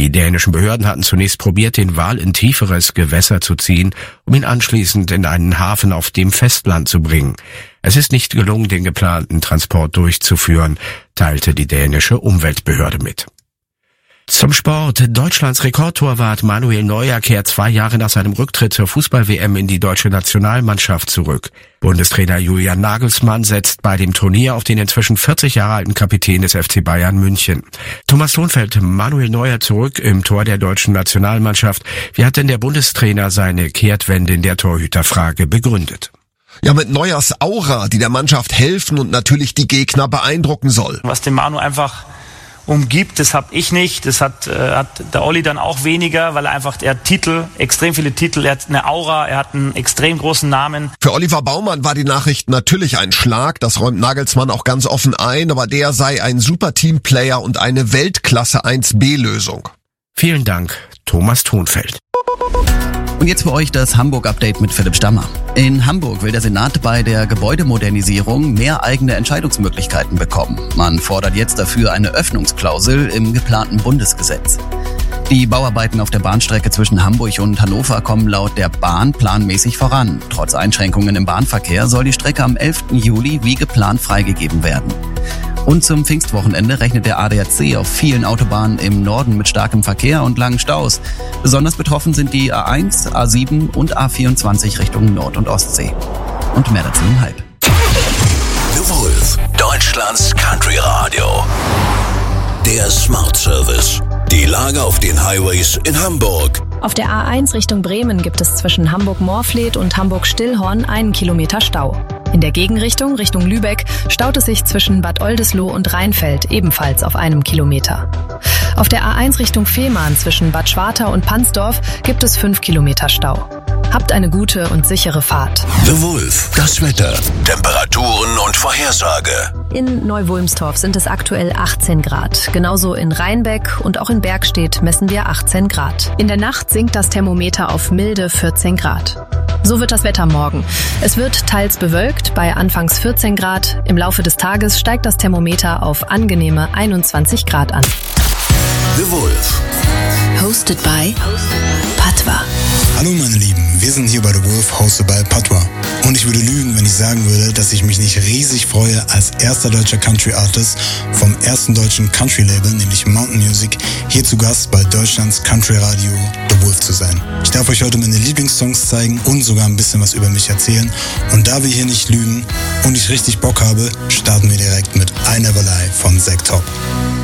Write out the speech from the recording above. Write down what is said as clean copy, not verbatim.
Die dänischen Behörden hatten zunächst probiert, den Wal in tieferes Gewässer zu ziehen, um ihn anschließend in einen Hafen auf dem Festland zu bringen. Es ist nicht gelungen, den geplanten Transport durchzuführen, teilte die dänische Umweltbehörde mit. Zum Sport. Deutschlands Rekordtorwart Manuel Neuer kehrt 2 Jahre nach seinem Rücktritt zur Fußball-WM in die deutsche Nationalmannschaft zurück. Bundestrainer Julian Nagelsmann setzt bei dem Turnier auf den inzwischen 40 Jahre alten Kapitän des FC Bayern München. Thomas Thonfeld, Manuel Neuer zurück im Tor der deutschen Nationalmannschaft. Wie hat denn der Bundestrainer seine Kehrtwende in der Torhüterfrage begründet? Ja, mit Neuers Aura, die der Mannschaft helfen und natürlich die Gegner beeindrucken soll. Was den Manu einfach umgibt, das habe ich nicht, das hat der Olli dann auch weniger, weil er hat Titel, extrem viele Titel, er hat eine Aura, er hat einen extrem großen Namen. Für Oliver Baumann war die Nachricht natürlich ein Schlag, das räumt Nagelsmann auch ganz offen ein, aber der sei ein super Teamplayer und eine Weltklasse 1B-Lösung. Vielen Dank, Thomas Thonfeld. Und jetzt für euch das Hamburg-Update mit Philipp Stammer. In Hamburg will der Senat bei der Gebäudemodernisierung mehr eigene Entscheidungsmöglichkeiten bekommen. Man fordert jetzt dafür eine Öffnungsklausel im geplanten Bundesgesetz. Die Bauarbeiten auf der Bahnstrecke zwischen Hamburg und Hannover kommen laut der Bahn planmäßig voran. Trotz Einschränkungen im Bahnverkehr soll die Strecke am 11. Juli wie geplant freigegeben werden. Und zum Pfingstwochenende rechnet der ADAC auf vielen Autobahnen im Norden mit starkem Verkehr und langen Staus. Besonders betroffen sind die A1, A7 und A24 Richtung Nord- und Ostsee. Und mehr dazu im Hype. The Wolf, Deutschlands Country Radio. Der Smart Service. Die Lage auf den Highways in Hamburg. Auf der A1 Richtung Bremen gibt es zwischen Hamburg-Morfleet und Hamburg-Stillhorn 1 Kilometer Stau. In der Gegenrichtung, Richtung Lübeck, staut es sich zwischen Bad Oldesloe und Rheinfeld ebenfalls auf 1 Kilometer. Auf der A1 Richtung Fehmarn zwischen Bad Schwartau und Pansdorf gibt es 5 Kilometer Stau. Habt eine gute und sichere Fahrt. The Wolf, das Wetter, Temperaturen und Vorhersage. In Neu-Wulmstorf sind es aktuell 18 Grad. Genauso in Rheinbeck und auch in Bergstedt messen wir 18 Grad. In der Nacht sinkt das Thermometer auf milde 14 Grad. So wird das Wetter morgen. Es wird teils bewölkt bei anfangs 14 Grad. Im Laufe des Tages steigt das Thermometer auf angenehme 21 Grad an. The Wolf. Hosted by Patwa. Hallo meine Lieben, wir sind hier bei The Wolf, hosted by Patwa. Und ich würde lügen, wenn ich sagen würde, dass ich mich nicht riesig freue, als erster deutscher Country Artist vom ersten deutschen Country Label, nämlich Mountain Music, hier zu Gast bei Deutschlands Country Radio The Wolf zu sein. Ich darf euch heute meine Lieblingssongs zeigen und sogar ein bisschen was über mich erzählen. Und da wir hier nicht lügen und ich richtig Bock habe, starten wir direkt mit I Never Lie von Zack Top.